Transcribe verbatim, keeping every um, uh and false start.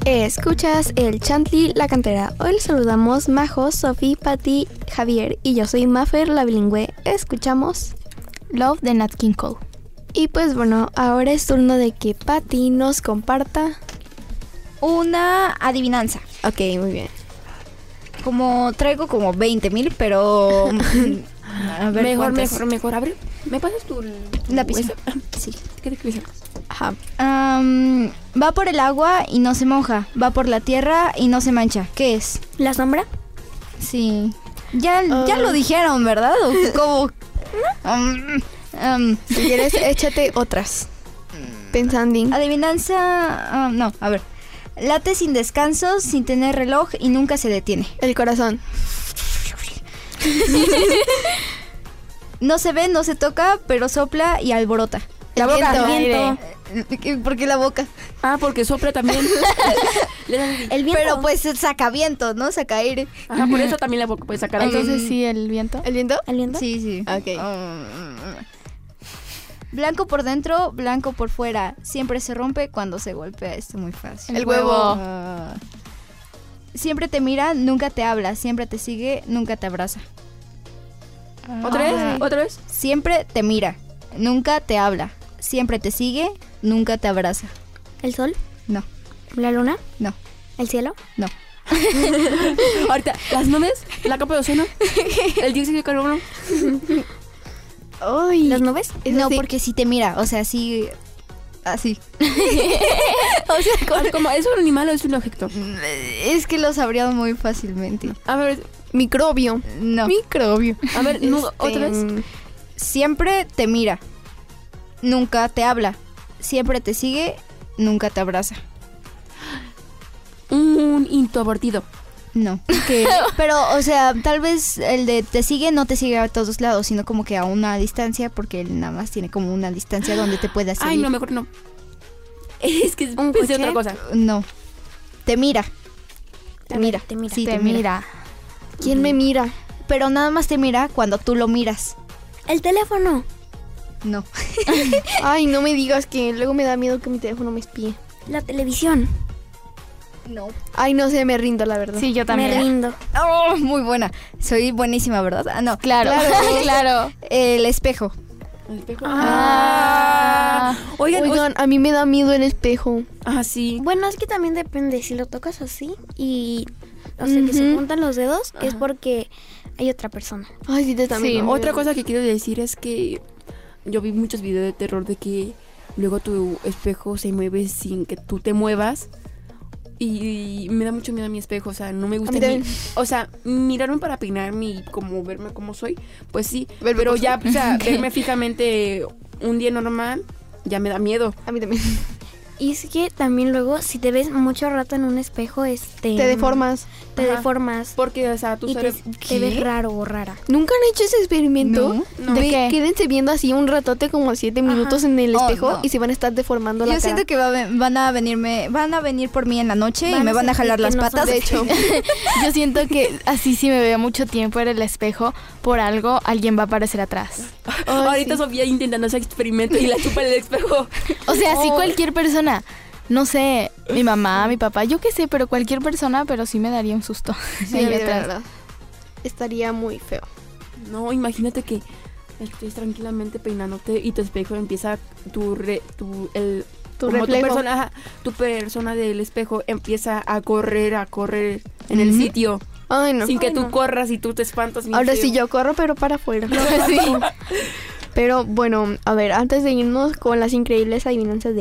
Escuchas el Chantli La Cantera. Hoy les saludamos Majo, Sofi, Patti, Javier y yo soy Mafer, la bilingüe. Escuchamos Love de Nat King Cole. Y pues bueno, ahora es turno de que Patti nos comparta una adivinanza. Ok, muy bien. Como traigo como veinte mil, pero a ver, mejor, ¿cuántas? mejor, mejor. Abre. ¿Me pasas tu, tu lápiz? hueso? Sí. ¿Qué te escribes? Ajá. Um, va por el agua y no se moja. Va por la tierra y no se mancha. ¿Qué es? ¿La sombra? Sí. Ya, Uh. ya lo dijeron, ¿verdad? ¿O cómo? Um, um, Si quieres, échate otras. Pensando. adivinanza. um, no, a ver. Late sin descanso, sin tener reloj y nunca se detiene. El corazón. No se ve, no se toca, pero sopla y alborota. La El boca. viento. El viento. ¿Por qué la boca? Ah, porque sopla también. Le das así. El viento. Pero pues saca viento, ¿no? Saca aire. Ajá, por eso también la boca puede sacar aire. Entonces sí, el viento. ¿El viento? ¿El viento? Sí, sí. Ok. Blanco por dentro, blanco por fuera. Siempre se rompe cuando se golpea. Esto es muy fácil. El huevo. Ah. Siempre te mira, nunca te habla. Siempre te sigue, nunca te abraza. ¿Otra Ajá. vez? ¿Otra vez? Siempre te mira, nunca te habla. Siempre te sigue, nunca te abraza. ¿El sol? No, ¿La luna? no, ¿El cielo? no. Ahorita, las nubes, la capa de ozono, el dióxido de carbono. Ay. ¿Las nubes? Es No, así. porque si te mira, o sea, sí. Así. O sea, Ah, ¿cómo? ¿Es un animal o es un objeto? es que lo sabría muy fácilmente. A ver, Microbio. No. Microbio. a ver, nu- Este, ¿otra vez? Siempre te mira, nunca te habla. Siempre te sigue, nunca te abraza. Un introvertido. No. ¿Qué? Pero, o sea, tal vez el de te sigue no te sigue a todos lados, sino como que a una distancia, porque él nada más tiene como una distancia donde te pueda seguir. Ay, no, mejor no. Es que ¿Un pensé coche? otra cosa. No. Te mira. Te A ver, mira. te mira. Sí, Te te, mira. mira. ¿Quién me mira? Pero nada más te mira cuando tú lo miras. ¿El teléfono? No. Ay, no me digas que luego me da miedo que mi teléfono me espíe. ¿La televisión? No. Ay, no sé, me rindo, la verdad. Sí, yo Me también. Me rindo. Oh, muy buena. Soy buenísima, ¿verdad? Ah, no. Claro, claro. El espejo. El espejo. Ah. Oigan, oigan. Oigan, a mí me da miedo el espejo. Ah, sí. Bueno, es que también depende. Si lo tocas así y... O sea, que se Ujú. juntan los dedos, es Ajá. porque hay otra persona. Ay, sí, te también. Sí, me da otra miedo. cosa que quiero decir es que yo vi muchos videos de terror de que luego tu espejo se mueve sin que tú te muevas y, y me da mucho miedo a mi espejo, o sea, no me gusta mí ni- también. o sea, mirarme para peinarme y como verme como soy, pues sí, Verme pero como ya, soy. o sea, verme fijamente un día normal ya me da miedo. A mí también. Y es que también luego, si te ves mucho rato en un espejo, este... Te deformas. Te Ajá. deformas. Porque, o sea, tú Y te, sabes... te ves raro o rara. ¿Nunca han hecho ese experimento? No, no. De ¿De qué? Quédense viendo así un ratote como siete minutos en el Oh, espejo no. y se van a estar deformando la Yo cara. siento que va a ve- van a venirme, van a venir por mí en la noche Van y me a van a sentir jalar que las no son patas. de hecho. Yo siento que así si me veo mucho tiempo en el espejo, por algo alguien va a aparecer atrás. Ay, Ahorita sí. Sofía intentando ese experimento y la chupa en el espejo. O sea, sí Oh. cualquier persona. No sé, mi mamá, mi papá, yo qué sé, pero cualquier persona, pero sí me daría un susto. Sí, ahí de atrás. verdad. Estaría muy feo. No, imagínate que estés tranquilamente peinándote y tu espejo empieza tu re, tu el Tu como reflejo. tu persona, ajá, tu persona del espejo empieza a correr, a correr en el Ujú. sitio Ay, no. sin que Ay, tú no. corras y tú te espantas. bien Ahora feo. sí yo corro, pero para afuera. Sí. Pero bueno, a ver, antes de irnos con las increíbles adivinanzas de